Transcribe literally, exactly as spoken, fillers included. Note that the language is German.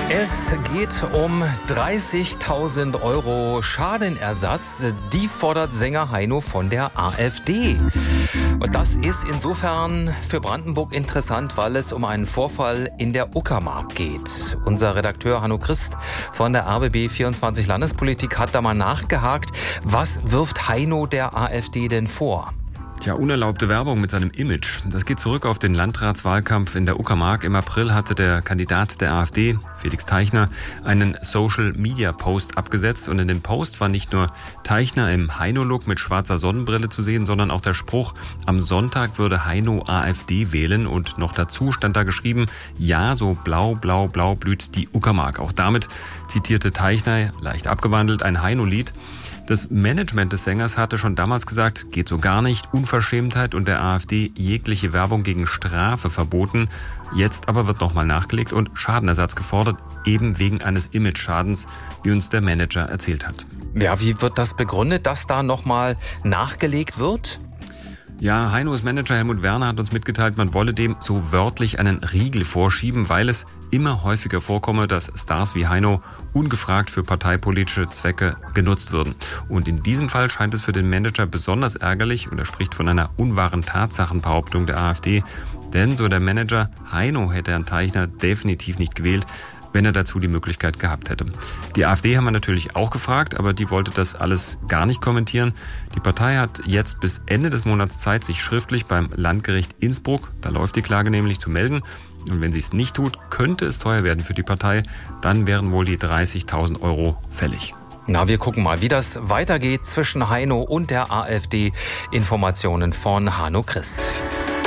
Es geht um dreißigtausend Euro Schadenersatz. Die fordert Sänger Heino von der AfD. Und das ist insofern für Brandenburg interessant, weil es um einen Vorfall in der Uckermark geht. Unser Redakteur Hanno Christ von der R B B vierundzwanzig Landespolitik hat da mal nachgehakt. Was wirft Heino der AfD denn vor? Tja, unerlaubte Werbung mit seinem Image. Das geht zurück auf den Landratswahlkampf in der Uckermark. Im April hatte der Kandidat der AfD, Felix Teichner, einen Social-Media-Post abgesetzt. Und in dem Post war nicht nur Teichner im Heino-Look mit schwarzer Sonnenbrille zu sehen, sondern auch der Spruch, am Sonntag würde Heino AfD wählen. Und noch dazu stand da geschrieben, ja, so blau, blau, blau blüht die Uckermark. Auch damit zitierte Teichner, leicht abgewandelt, ein Heino-Lied. Das Management des Sängers hatte schon damals gesagt, geht so gar nicht, Unverschämtheit und der AfD jegliche Werbung gegen Strafe verboten. Jetzt aber wird nochmal nachgelegt und Schadenersatz gefordert, eben wegen eines Image-Schadens, wie uns der Manager erzählt hat. Ja, wie wird das begründet, dass da nochmal nachgelegt wird? Ja, Heinos Manager Helmut Werner hat uns mitgeteilt, man wolle dem so wörtlich einen Riegel vorschieben, weil es immer häufiger vorkomme, dass Stars wie Heino ungefragt für parteipolitische Zwecke genutzt würden. Und in diesem Fall scheint es für den Manager besonders ärgerlich, und er spricht von einer unwahren Tatsachenbehauptung der AfD, denn, so der Manager, Heino hätte Herrn Teichner definitiv nicht gewählt, wenn er dazu die Möglichkeit gehabt hätte. Die AfD haben wir natürlich auch gefragt, aber die wollte das alles gar nicht kommentieren. Die Partei hat jetzt bis Ende des Monats Zeit, sich schriftlich beim Landgericht Innsbruck, da läuft die Klage nämlich, zu melden. Und wenn sie es nicht tut, könnte es teuer werden für die Partei. Dann wären wohl die dreißigtausend Euro fällig. Na, wir gucken mal, wie das weitergeht zwischen Heino und der AfD. Informationen von Hanno Christ.